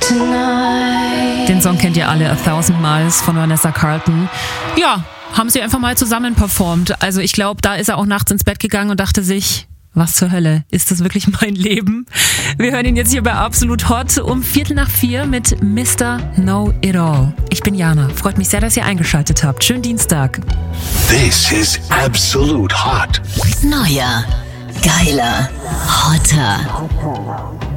Den Song kennt ihr alle, A Thousand Miles von Vanessa Carlton. Ja, haben sie einfach mal zusammen performt. Also ich glaube, da ist er auch nachts ins Bett gegangen und dachte sich, was zur Hölle, ist das wirklich mein Leben? Wir hören ihn jetzt hier bei Absolut Hot um 3:45 mit Mr. Know It All. Ich bin Jana, freut mich sehr, dass ihr eingeschaltet habt. Schönen Dienstag. This is Absolut Hot. Neuer, geiler, hotter.